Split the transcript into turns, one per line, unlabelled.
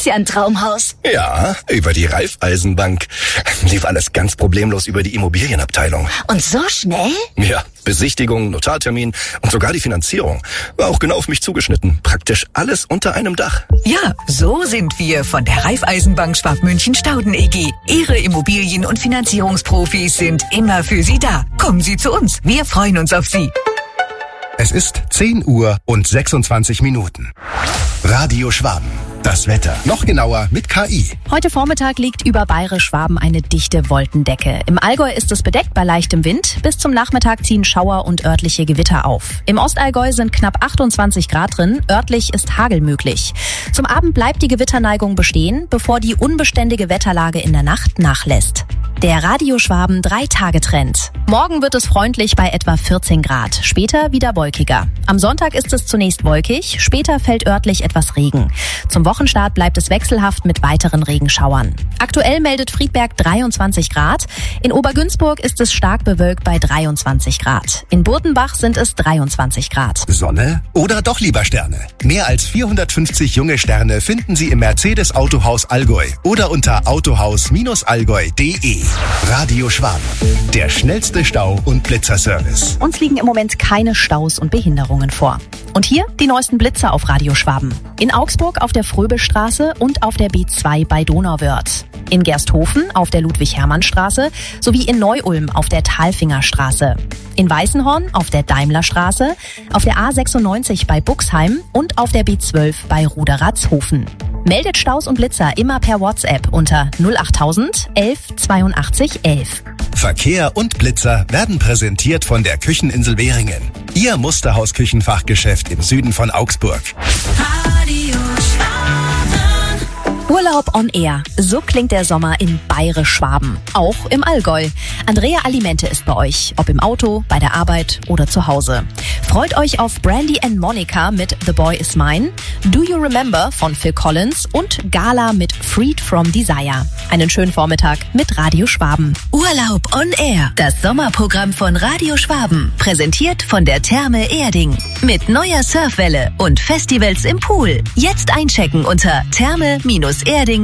ist ja ein Traumhaus.
Ja, über die Raiffeisenbank. Lief alles ganz problemlos über die Immobilienabteilung.
Und so schnell?
Ja, Besichtigung, Notartermin und sogar die Finanzierung. War auch genau auf mich zugeschnitten. Praktisch alles unter einem Dach.
Ja, so sind wir von der Raiffeisenbank Schwabmünchen-Stauden EG. Ihre Immobilien- und Finanzierungsprofis sind immer für Sie da. Kommen Sie zu uns. Wir freuen uns auf Sie.
Es ist 10 Uhr und 26 Minuten. Radio Schwaben. Das Wetter. Noch genauer mit KI.
Heute Vormittag liegt über Bayerisch-Schwaben eine dichte Wolkendecke. Im Allgäu ist es bedeckt bei leichtem Wind. Bis zum Nachmittag ziehen Schauer und örtliche Gewitter auf. Im Ostallgäu sind knapp 28 Grad drin. Örtlich ist Hagel möglich. Zum Abend bleibt die Gewitterneigung bestehen, bevor die unbeständige Wetterlage in der Nacht nachlässt. Der Radio Schwaben 3-Tage-Trend. Morgen wird es freundlich bei etwa 14 Grad. Später wieder wolkiger. Am Sonntag ist es zunächst wolkig. Später fällt örtlich etwas Regen. Zum Wochenstart bleibt es wechselhaft mit weiteren Regenschauern. Aktuell meldet Friedberg 23 Grad. In Obergünzburg ist es stark bewölkt bei 23 Grad. In Burtenbach sind es 23 Grad.
Sonne oder doch lieber Sterne? Mehr als 450 junge Sterne finden Sie im Mercedes Autohaus Allgäu oder unter autohaus-allgäu.de. Radio Schwaben. Der schnellste Stau- und Blitzerservice.
Uns liegen im Moment keine Staus und Behinderungen vor. Und hier die neuesten Blitzer auf Radio Schwaben. In Augsburg auf der Fröbelstraße und auf der B2 bei Donauwörth. In Gersthofen auf der Ludwig-Hermann-Straße sowie in Neu-Ulm auf der Talfingerstraße. In Weißenhorn auf der Daimlerstraße, auf der A96 bei Buxheim und auf der B12 bei Ruderatzhofen. Meldet Staus und Blitzer immer per WhatsApp unter 08000 11 82 11.
Verkehr und Blitzer werden präsentiert von der Kücheninsel Währingen. Ihr Musterhaus-Küchenfachgeschäft im Süden von Augsburg.
Radio Schwaben.
Urlaub on Air. So klingt der Sommer in Bayerisch-Schwaben. Auch im Allgäu. Andrea Alimente ist bei euch. Ob im Auto, bei der Arbeit oder zu Hause. Freut euch auf Brandy and Monica mit The Boy Is Mine, Do You Remember von Phil Collins und Gala mit Freed From Desire. Einen schönen Vormittag mit Radio Schwaben.
Urlaub on Air. Das Sommerprogramm von Radio Schwaben. Präsentiert von der Therme Erding. Mit neuer Surfwelle und Festivals im Pool. Jetzt einchecken unter therme-erding.de.